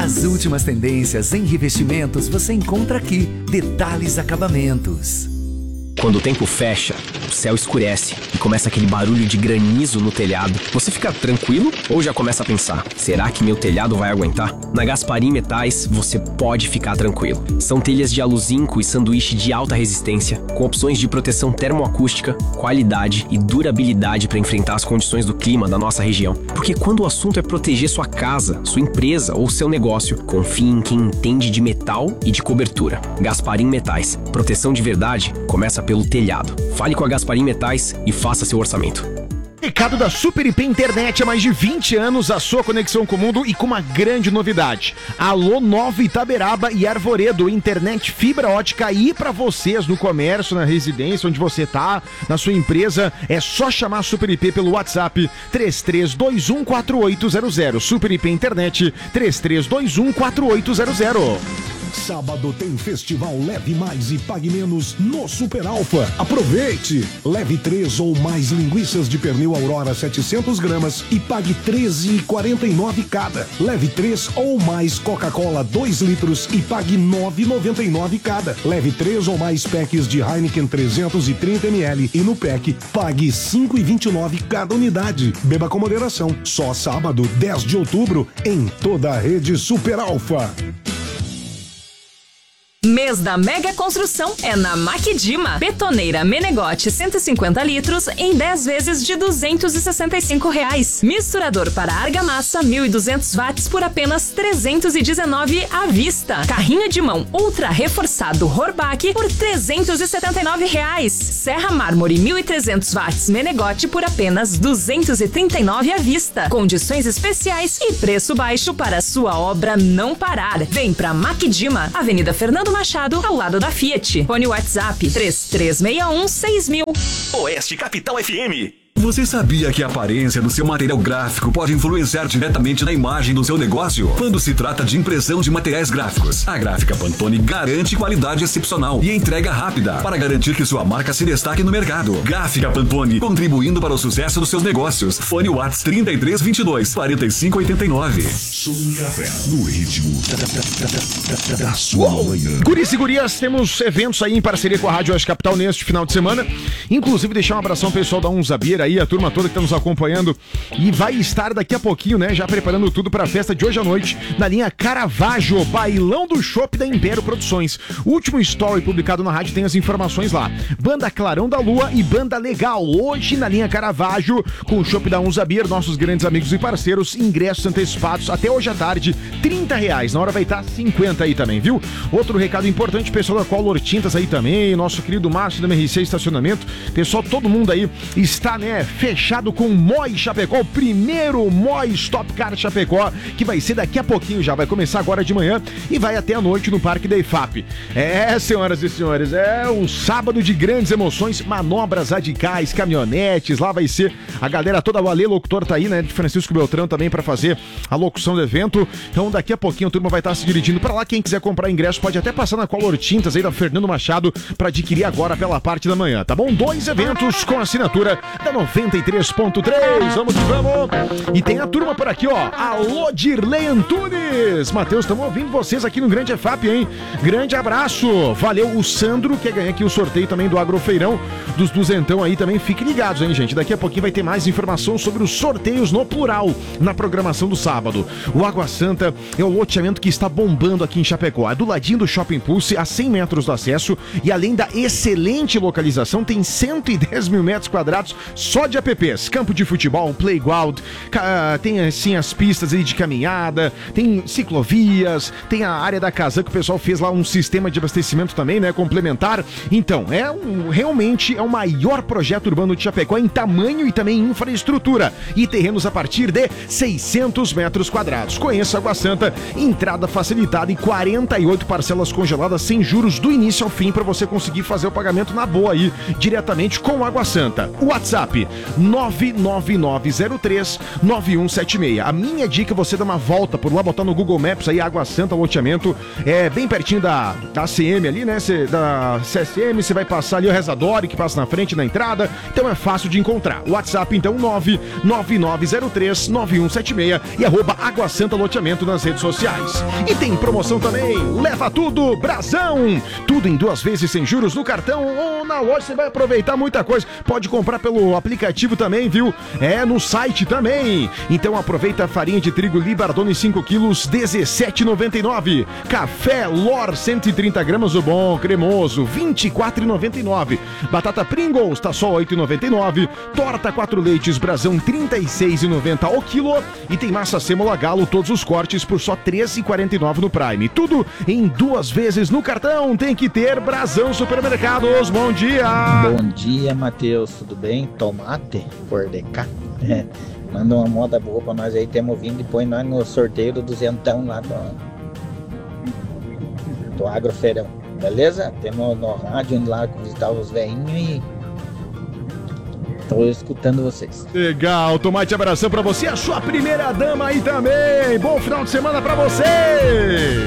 As últimas tendências em revestimentos você encontra aqui. Detalhes Acabamentos. Quando o tempo fecha, o céu escurece e começa aquele barulho de granizo no telhado. Você fica tranquilo ou já começa a pensar, será que meu telhado vai aguentar? Na Gasparim Metais, você pode ficar tranquilo. São telhas de aluzinco e sanduíche de alta resistência, com opções de proteção termoacústica, qualidade e durabilidade para enfrentar as condições do clima da nossa região. Porque quando o assunto é proteger sua casa, sua empresa ou seu negócio, confie em quem entende de metal e de cobertura. Gasparim Metais. Proteção de verdade começa pelo telhado. Fale com a Gasparim Metais e faça seu orçamento. Recado da Super IP Internet, há mais de 20 anos, a sua conexão com o mundo e com uma grande novidade. Alô Nova Itaberaba e Arvoredo, internet fibra ótica aí pra vocês no comércio, na residência, onde você tá, na sua empresa, é só chamar a Super IP pelo WhatsApp 33214800. Super IP Internet 33214800. Sábado tem Festival Leve Mais e Pague Menos no Super Alfa. Aproveite! Leve 3 ou mais linguiças de pernil Aurora 700 gramas e pague R$13,49 cada. Leve 3 ou mais Coca-Cola 2 litros e pague R$9,99 cada. Leve 3 ou mais packs de Heineken 330 ml e no pack pague R$5,29 cada unidade. Beba com moderação. Só sábado, 10 de outubro, em toda a rede Super Alfa. Mês da Mega Construção é na Maquidima. Betoneira Menegote 150 litros em 10 vezes de R$265. Misturador para argamassa 1.200 watts por apenas R$319 à vista. Carrinho de mão ultra reforçado Horbach por R$379. Serra Mármore 1.300 watts Menegote por apenas R$239 à vista. Condições especiais e preço baixo para sua obra não parar. Vem pra Maquidima, Avenida Fernando Machado, ao lado da Fiat. Fone WhatsApp 3361-6000. Oeste Capital FM. Você sabia que a aparência do seu material gráfico pode influenciar diretamente na imagem do seu negócio? Quando se trata de impressão de materiais gráficos, a Gráfica Pantone garante qualidade excepcional e entrega rápida para garantir que sua marca se destaque no mercado. Gráfica Pantone, contribuindo para o sucesso dos seus negócios. Fone WhatsApp 3322-4589. Café no ritmo da sua manhã. Guris e gurias, temos eventos aí em parceria com a Rádio Oeste Capital neste final de semana. Inclusive, deixar um abração ao pessoal da Unzabir aí, a turma toda que está nos acompanhando. E vai estar daqui a pouquinho, né? Já preparando tudo para a festa de hoje à noite, na linha Caravaggio, Bailão do Chopp da Império Produções. O último story publicado na rádio tem as informações lá. Banda Clarão da Lua e Banda Legal. Hoje na linha Caravaggio, com o Chopp da Unzabir, nossos grandes amigos e parceiros. Ingressos antecipados até hoje à tarde, R$30. Na hora vai estar 50 aí também, viu? Outro recado importante, pessoal da Color Tintas aí também, nosso querido Márcio da MRC Estacionamento. Pessoal, todo mundo aí está, né, fechado com o Moi Chapecó, o primeiro Moi Stop Car Chapecó, que vai ser daqui a pouquinho já, vai começar agora de manhã e vai até a noite no Parque da IFAP. É, senhoras e senhores, é um sábado de grandes emoções, manobras radicais, caminhonetes, lá vai ser a galera toda, o Ale Locutor tá aí, né, de Francisco Beltrão também pra fazer a locução do evento. Então daqui a pouquinho a turma vai estar se dirigindo pra lá. Quem quiser comprar ingresso pode até passar na Color Tintas aí da Fernando Machado pra adquirir agora pela parte da manhã, tá bom? 2 eventos com assinatura da 93.3, vamos que vamos. E tem a turma por aqui, ó. Alô, Dirley Antunes. Matheus, estamos ouvindo vocês aqui no Grande EFAP, hein? Grande abraço. Valeu, o Sandro, que ganha aqui o sorteio também do Agrofeirão, dos duzentão aí também. Fiquem ligados, hein, gente? Daqui a pouquinho vai ter mais informação sobre os sorteios no plural na programação do sábado. O Água Santa é o loteamento que está bombando aqui em Chapecó. É do ladinho do Shopping Pulse, a 100 metros do acesso, e além da excelente localização, tem 110 mil metros quadrados só de apps, campo de futebol, playground, tem assim as pistas ali de caminhada, tem ciclovias, tem a área da casa que o pessoal fez lá um sistema de abastecimento também, né, complementar. Então, realmente é o maior projeto urbano de Chapecó em tamanho e também em infraestrutura, e terrenos a partir de 600 metros quadrados. Conheça a Água Santa, entrada facilitada e 48 parcelas congeladas sem juros do início ao fim para você conseguir fazer o pagamento na boa aí, diretamente com a Água Santa. O WhatsApp 99903-9176. A minha dica é você dar uma volta por lá, botar no Google Maps aí, Água Santa Loteamento, é bem pertinho da ACM ali, né? Da CSM, você vai passar ali o Rezadori, que passa na frente, na entrada, então é fácil de encontrar. WhatsApp, então, 99903-9176 e @Água Santa Loteamento nas redes sociais. E tem promoção também, leva tudo, Brasão! Tudo em 2 vezes sem juros no cartão ou na loja, você vai aproveitar muita coisa. Pode comprar pelo aplicativo também, viu? No site também. Então aproveita a farinha de trigo Libardone 5 quilos, R$17,99. Café Lor 130 gramas, o bom, cremoso, R$24,99. Batata Pringles, tá só R$8,99. Torta 4 leites Brasão, R$36,90 o quilo. E tem massa sêmola Galo, todos os cortes por só R$13,49 no Prime. Tudo em 2 vezes no cartão. Tem que ter Brasão Supermercados. Bom dia! Bom dia, Matheus. Tudo bem? Tomate por DK. Manda uma moda boa pra nós aí. Temos vindo e põe nós no sorteio do 200 lá do Agrofeirão. Beleza? Temos no rádio indo lá visitar os velhinhos e tô escutando vocês. Legal, Tomate, abração pra você, a sua primeira dama aí também. Bom final de semana pra você!